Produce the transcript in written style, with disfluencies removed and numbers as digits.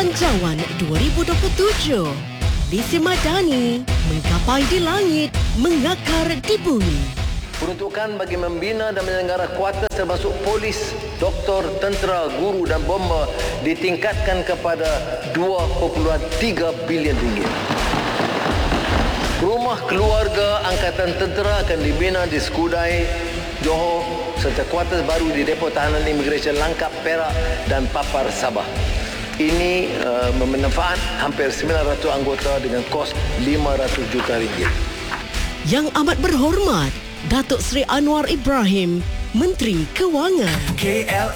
Belanjawan 2027. Visi Madani, menggapai di langit, mengakar di bumi. Peruntukan bagi membina dan menyelenggara kuartus termasuk polis, doktor, tentera, guru dan bomba ditingkatkan kepada 2.3 bilion ringgit. Rumah keluarga Angkatan Tentera akan dibina di Skudai, Johor serta kuartus baru di Depo Tahanan Imigresen Langkap, Perak dan Papar, Sabah. Ini bermanfaat hampir 900 anggota dengan kos 500 juta ringgit. Yang amat berhormat, Datuk Seri Anwar Ibrahim, Menteri Kewangan.